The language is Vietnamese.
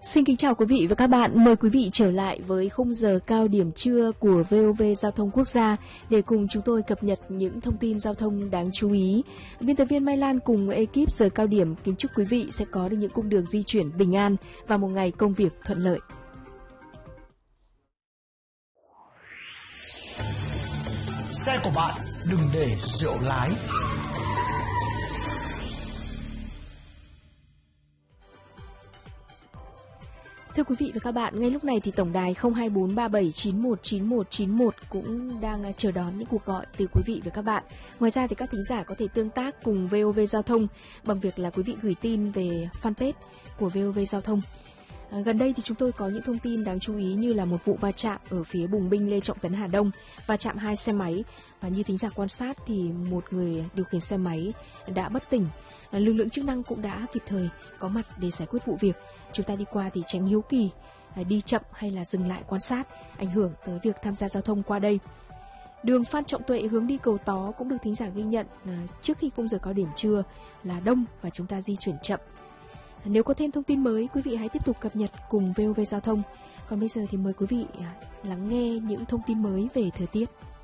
Xin kính chào quý vị và các bạn. Mời quý vị trở lại với khung giờ cao điểm trưa của VOV Giao thông Quốc gia để cùng chúng tôi cập nhật những thông tin giao thông đáng chú ý. Biên tập viên Mai Lan cùng ekip giờ cao điểm kính chúc quý vị sẽ có được những cung đường di chuyển bình an và một ngày công việc thuận lợi. Xe của bạn đừng để rượu lái. Thưa quý vị và các bạn, ngay lúc này thì tổng đài 02437919191 cũng đang chờ đón những cuộc gọi từ quý vị và các bạn. Ngoài ra thì các thính giả có thể tương tác cùng VOV Giao thông bằng việc là quý vị gửi tin về fanpage của VOV Giao thông. Gần đây thì chúng tôi có những thông tin đáng chú ý như là một vụ va chạm ở phía Bùng Binh Lê Trọng Tấn Hà Đông, va chạm hai xe máy, và như thính giả quan sát thì một người điều khiển xe máy đã bất tỉnh. Lực lượng chức năng cũng đã kịp thời có mặt để giải quyết vụ việc. Chúng ta đi qua thì tránh hiếu kỳ, đi chậm hay là dừng lại quan sát, ảnh hưởng tới việc tham gia giao thông qua đây. Đường Phan Trọng Tuệ hướng đi Cầu Tó cũng được thính giả ghi nhận trước khi khung giờ cao điểm trưa là đông và chúng ta di chuyển chậm. Nếu có thêm thông tin mới, quý vị hãy tiếp tục cập nhật cùng VOV Giao thông. Còn bây giờ thì mời quý vị lắng nghe những thông tin mới về thời tiết.